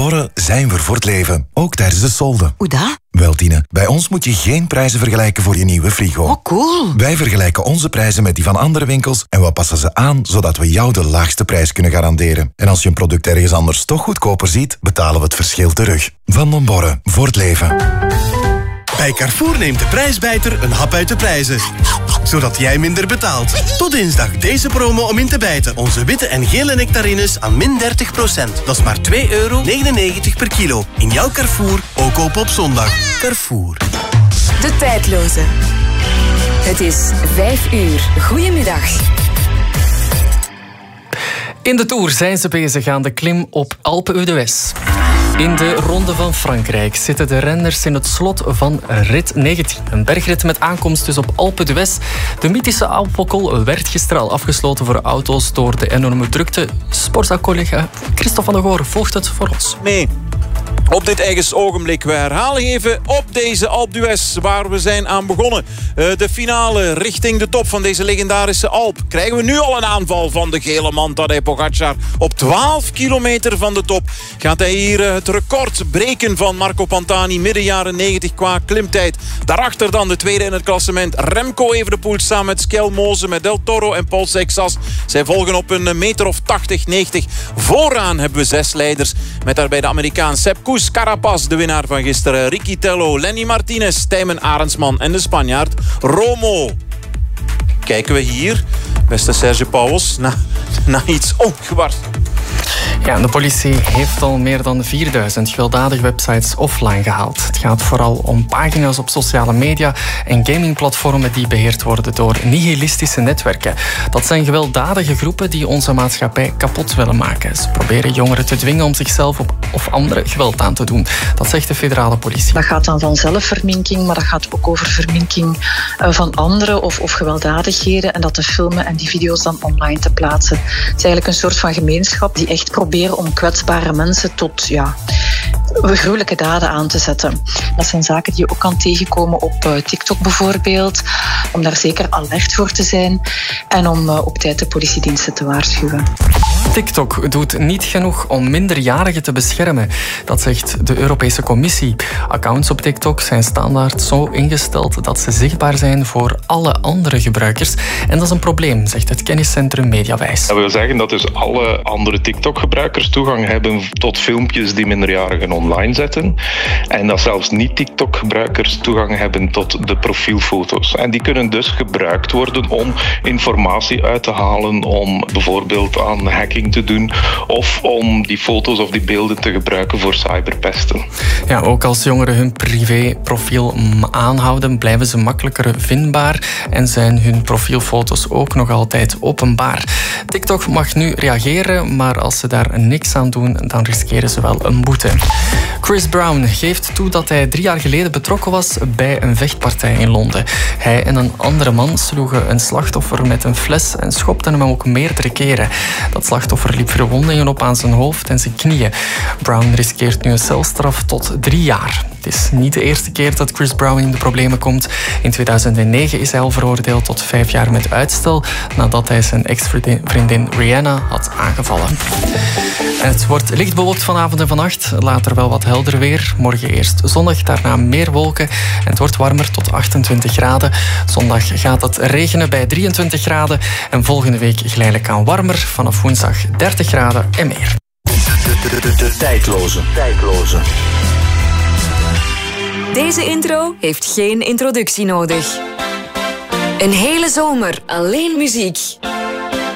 Borre zijn we voor het leven, ook tijdens de solden. Hoe dat? Wel, Tine, bij ons moet je geen prijzen vergelijken voor je nieuwe frigo. Oh, cool. Wij vergelijken onze prijzen met die van andere winkels en we passen ze aan, zodat we jou de laagste prijs kunnen garanderen. En als je een product ergens anders toch goedkoper ziet, betalen we het verschil terug. Van den Borre, voor het leven. Bij Carrefour neemt de prijsbijter een hap uit de prijzen. Zodat jij minder betaalt. Tot dinsdag deze promo om in te bijten. Onze witte en gele nectarines aan min 30%. Dat is maar €2,99 per kilo. In jouw Carrefour, ook open op zondag. Carrefour. De tijdloze. Het is 5 uur. Goedemiddag. In de Tour zijn ze bezig aan de klim op Alpe d'Huez. In de Ronde van Frankrijk zitten de renners in het slot van rit 19. Een bergrit met aankomst dus op Alpe d'Huez. De mythische Alpecol werd gisteren al afgesloten voor auto's door de enorme drukte. Sportza-collega Christophe van der Goor volgt het voor ons. Nee. Op dit eigen ogenblik. We herhalen even op deze Alpe d'Huez waar we zijn aan begonnen. De finale richting de top van deze legendarische Alp. Krijgen we nu al een aanval van de gele man Tadej Pogačar. Op 12 kilometer van de top gaat hij hier het record breken van Marco Pantani midden jaren 90 qua klimtijd. Daarachter dan de tweede in het klassement Remco Evenepoel samen met Skelmoze, met Del Toro en Paul Seixas. Zij volgen op een meter of 80, 90. Vooraan hebben we 6 leiders met daarbij de Amerikaan Sepp Kuss, Carapaz, de winnaar van gisteren, Ricky Tello, Lenny Martinez, Tijmen Arendsman en de Spanjaard Romo. Kijken we hier, beste Serge Pauwels, na iets ongewaars. Ja, de politie heeft al meer dan 4000 gewelddadige websites offline gehaald. Het gaat vooral om pagina's op sociale media en gamingplatformen die beheerd worden door nihilistische netwerken. Dat zijn gewelddadige groepen die onze maatschappij kapot willen maken. Ze proberen jongeren te dwingen om zichzelf of anderen geweld aan te doen. Dat zegt de federale politie. Dat gaat dan van zelfverminking, maar dat gaat ook over verminking van anderen of gewelddadigheden en dat te filmen en die video's dan online te plaatsen. Het is eigenlijk een soort van gemeenschap die echt proberen om kwetsbare mensen tot gruwelijke daden aan te zetten. Dat zijn zaken die je ook kan tegenkomen op TikTok bijvoorbeeld, om daar zeker alert voor te zijn en om op tijd de politiediensten te waarschuwen. TikTok doet niet genoeg om minderjarigen te beschermen. Dat zegt de Europese Commissie. Accounts op TikTok zijn standaard zo ingesteld dat ze zichtbaar zijn voor alle andere gebruikers. En dat is een probleem, zegt het kenniscentrum Mediawijs. Dat wil zeggen dat dus alle andere TikTok-gebruikers toegang hebben tot filmpjes die minderjarigen online zetten. En dat zelfs niet-TikTok-gebruikers toegang hebben tot de profielfoto's. En die kunnen dus gebruikt worden om informatie uit te halen, om bijvoorbeeld aan hacking te doen of om die foto's of die beelden te gebruiken voor cyberpesten. Ja, ook als jongeren hun privéprofiel aanhouden, blijven ze makkelijker vindbaar en zijn hun profielfoto's ook nog altijd openbaar. TikTok mag nu reageren, maar als ze daar niks aan doen, dan riskeren ze wel een boete. Chris Brown geeft toe dat hij 3 jaar geleden betrokken was bij een vechtpartij in Londen. Hij en een andere man sloegen een slachtoffer met een fles en schopten hem ook meerdere keren. Dat slachtoffer liep verwondingen op aan zijn hoofd en zijn knieën. Brown riskeert nu een celstraf tot 3 jaar. Het is niet de eerste keer dat Chris Brown in de problemen komt. In 2009 is hij al veroordeeld tot 5 jaar met uitstel nadat hij zijn ex-vriendin Rihanna had aangevallen. Het wordt licht bewolkt vanavond en vannacht. Later wel wat helder weer. Morgen eerst zonnig, daarna meer wolken. En het wordt warmer tot 28 graden. Zondag gaat het regenen bij 23 graden. En volgende week geleidelijk aan warmer. Vanaf woensdag 30 graden en meer. De tijdloze. Deze intro heeft geen introductie nodig. Een hele zomer alleen muziek.